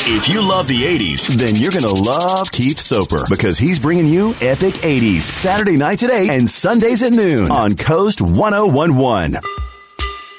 If you love the 80s, then you're going to love Keith Soper because he's bringing you Epic 80s Saturday nights at 8 and Sundays at noon on Coast 1011.